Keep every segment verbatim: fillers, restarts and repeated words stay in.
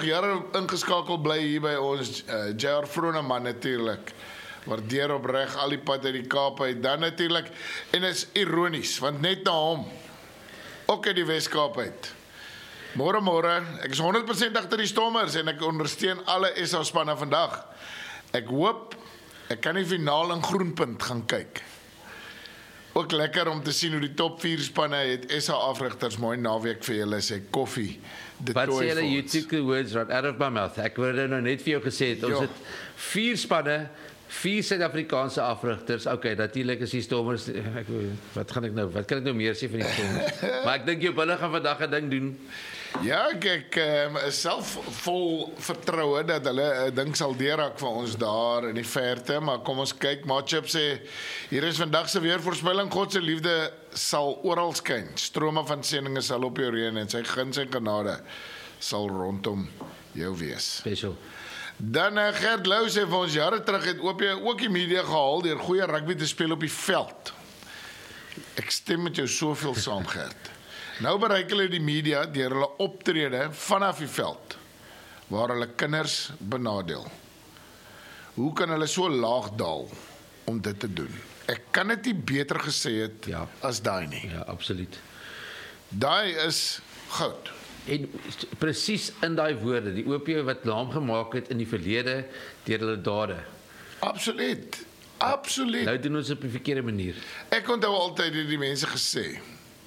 jare ingeskakel bly hier by ons, uh, J R Vroneman natuurlik, waardeer opreg al die pad uit die Kaap uit, dan natuurlik, en is ironies, want net na hom, ook uit die Wes-Kaap uit. Môre môre, ek is honderd persent agter die Stormers en ek ondersteun alle S A spanne vandag. Ek hoop, ek kan die finaal in Groenpunt gaan kyk. Ook lekker om te sien hoe die top vier spanne het S A afrigters mooi naweek vir julle sê koffie. Wat sê julle, you took the words right out of my mouth. Ek wou dit nou net vir jou gesê het, ons het vier spanne, vier Suid-Afrikaanse afrigters. Okay, natuurlik is die Stormers, ek, wat gaan ek nou, wat kan ek nou meer sê van die Stormers? Maar ek dink jou binne gaan vandag 'n ding doen. Ja, ek, ek um, is self vol vertroue dat hulle 'n ding sal deurraak vir ons daar in die verte, maar kom ons kyk, Matchup sê, hier is vandag se weervoorspelling, God se liefde sal oral skyn, strome van seëninge sal op jou reën en sy guns en genade sal rondom jou wees. Special. Dan uh, Gert Lou sê vir ons, jare terug het O P ook die media gehaal deur goeie rugby te speel op die veld. Ek stem met jou soveel saam, Gert. Nou bereik hulle die media deur hulle optrede vanaf die veld, waar hulle kinders benadeel. Hoe kan hulle so laag daal om dit te doen? Ek kan dit nie beter gesê het ja. as daai nie. Ja, absoluut. Daai is goud. En presies in daai woorde, die O P wat naam gemaak het in die verlede deur hulle dade. Absoluut. Absoluut. Nou doen ons op 'n verkeerde manier. Ek onthou altyd die, die mense gesê,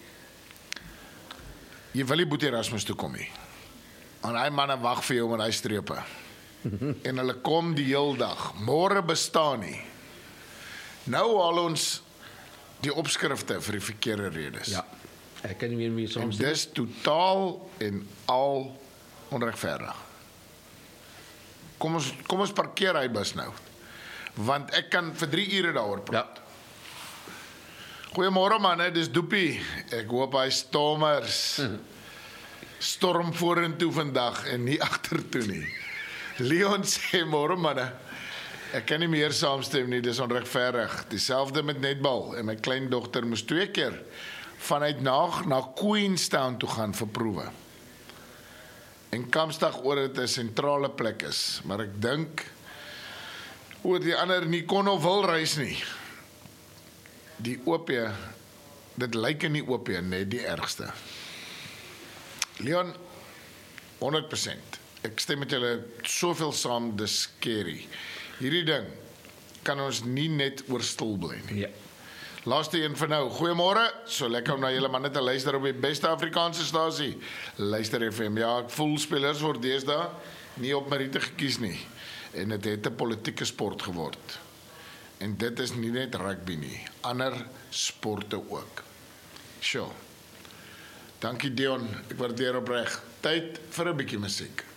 jy wil nie Boetie Erasmus toe kom nie. En hy manne wag vir jou met hy strepe. En hulle kom die heel dag. Môre bestaan nie. Nou haal ons die opskrifte vir die verkeerde redes. Ja. Ek kan nie meer meer soms. En dis totaal en al onregverdig. Kom ons kom ons parkeer hy bus nou. Want ek kan vir drie ure daaroor praat. Ja. Goeiemôre manne, dis Doepie. Ek hoop hy Stormers storm vorentoe vandag en nie agtertoe nie. Leon sê môre manne, ek kan nie meer saamstem nie, dis onregverdig. Dieselfde met netbal en my kleindogter moes twee keer vanuit Naag na Queenstown toe gaan vir proewe. En Kaapstad oor dit 'n sentrale plek is, maar ek dink oor die ander nie kon of wil reis nie. Die O P, dit lyk in die O P net die ergste. Leon, honderd persent. Ek stem met julle soveel saam, dis scary. Hierdie ding kan ons nie net oor stil bly nie. Ja. Laaste een vir nou. Goeiemôre. So lekker om na julle manne te luister op die beste Afrikaanse stasie. Luister F M. Ja, ek voel spelers word deesdae nie op meriete gekies nie. En dit het 'n politieke sport geword. En dit is nie net rugby nie, ander sporte ook. Sjoe. Dankie Dion, ek waardeer opreg. Tyd vir 'n bietjie musiek.